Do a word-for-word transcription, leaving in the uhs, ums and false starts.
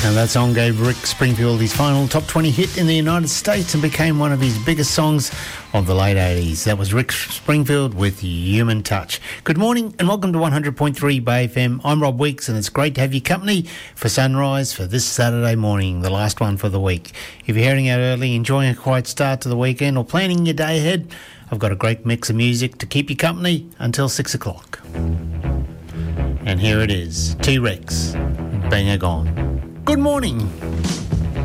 Now that song gave Rick Springfield his final top twenty hit in the United States and became one of his biggest songs of the late eighties. That was Rick Springfield with Human Touch. Good morning and welcome to one hundred point three Bay F M. I'm Rob Weeks and it's great to have your company for Sunrise for this Saturday morning, the last one for the week. If you're heading out early, enjoying a quiet start to the weekend or planning your day ahead, I've got a great mix of music to keep you company until six o'clock. And here it is, T-Rex, Bang A Gone. Good morning.